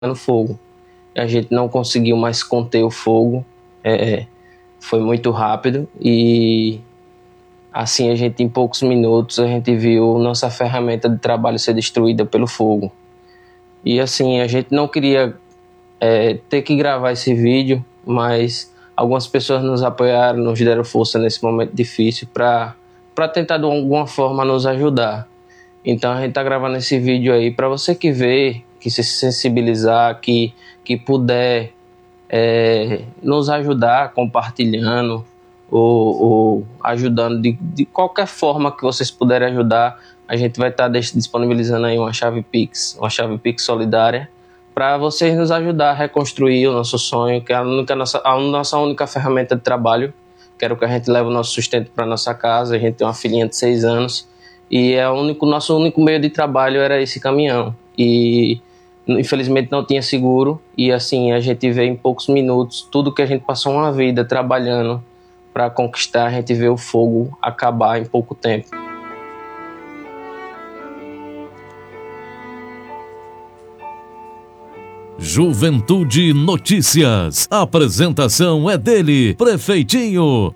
no fogo. A gente não conseguiu mais conter o fogo, foi muito rápido e assim a gente, em poucos minutos, a gente viu nossa ferramenta de trabalho ser destruída pelo fogo. E assim, a gente não queria ter que gravar esse vídeo, mas algumas pessoas nos apoiaram, nos deram força nesse momento difícil para tentar de alguma forma nos ajudar. Então a gente está gravando esse vídeo aí para você que vê, que se sensibilizar, que puder nos ajudar compartilhando ou ajudando de qualquer forma que vocês puderem ajudar. A gente vai estar disponibilizando aí uma chave Pix solidária, para vocês nos ajudar a reconstruir o nosso sonho, que é a nossa única ferramenta de trabalho. Quero que a gente leve o nosso sustento para nossa casa. A gente tem uma filhinha de 6 anos e nosso único meio de trabalho era esse caminhão. E infelizmente não tinha seguro, e assim a gente vê em poucos minutos tudo que a gente passou uma vida trabalhando para conquistar, a gente vê o fogo acabar em pouco tempo. Juventude Notícias. A apresentação é dele, Prefeitinho.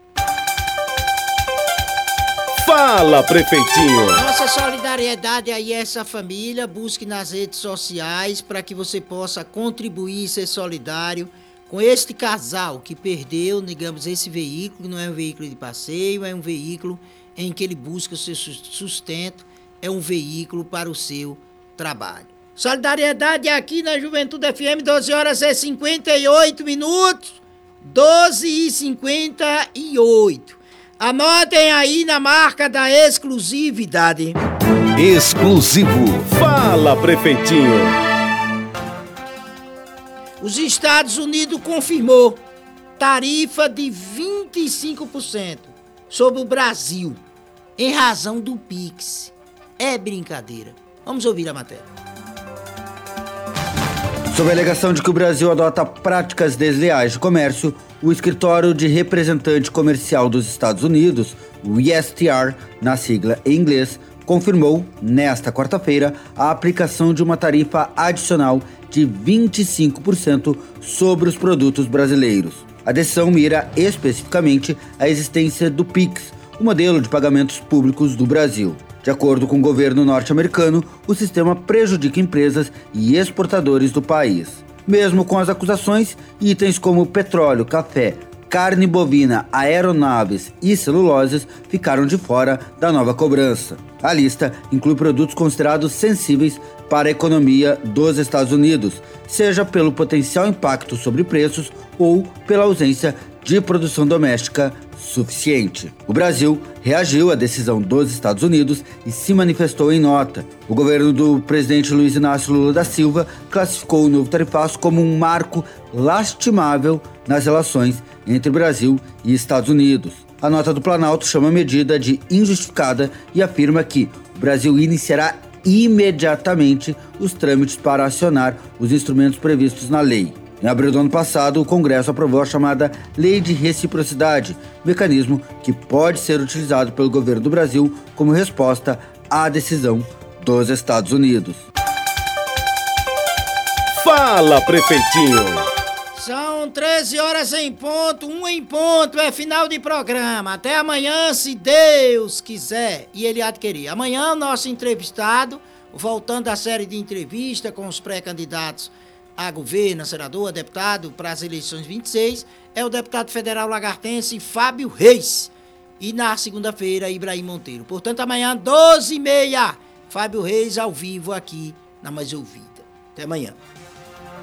Fala, Prefeitinho! Nossa solidariedade aí a essa família. Busque nas redes sociais para que você possa contribuir e ser solidário com este casal que perdeu, digamos, esse veículo, que não é um veículo de passeio, é um veículo em que ele busca o seu sustento, é um veículo para o seu trabalho. Solidariedade aqui na Juventude FM, 12 horas e 58 minutos, 12h58. Anotem aí na marca da exclusividade. Exclusivo. Fala, Prefeitinho. Os Estados Unidos confirmou tarifa de 25% sobre o Brasil em razão do Pix. É brincadeira. Vamos ouvir a matéria. Sob a alegação de que o Brasil adota práticas desleais de comércio, o Escritório de Representante Comercial dos Estados Unidos, o USTR, na sigla em inglês, confirmou, nesta quarta-feira, a aplicação de uma tarifa adicional de 25% sobre os produtos brasileiros. A decisão mira especificamente a existência do PIX, o modelo de pagamentos públicos do Brasil. De acordo com o governo norte-americano, o sistema prejudica empresas e exportadores do país. Mesmo com as acusações, itens como petróleo, café, carne bovina, aeronaves e celuloses ficaram de fora da nova cobrança. A lista inclui produtos considerados sensíveis para a economia dos Estados Unidos, seja pelo potencial impacto sobre preços ou pela ausência de produção doméstica suficiente. O Brasil reagiu à decisão dos Estados Unidos e se manifestou em nota. O governo do presidente Luiz Inácio Lula da Silva classificou o novo tarifaço como um marco lastimável nas relações entre Brasil e Estados Unidos. A nota do Planalto chama a medida de injustificada e afirma que o Brasil iniciará imediatamente os trâmites para acionar os instrumentos previstos na lei. Em abril do ano passado, o Congresso aprovou a chamada Lei de Reciprocidade, mecanismo que pode ser utilizado pelo governo do Brasil como resposta à decisão dos Estados Unidos. Fala, Prefeitinho! São 13 horas em ponto, 1 em ponto, é final de programa. Até amanhã, se Deus quiser e Ele adquirir. Amanhã, o nosso entrevistado, voltando à série de entrevista com os pré-candidatos a governo, a senador, a deputado para as eleições 26, é o deputado federal lagartense Fábio Reis. E na segunda-feira, Ibrahim Monteiro. Portanto, amanhã, 12h30, Fábio Reis ao vivo aqui na Mais Ouvida. Até amanhã.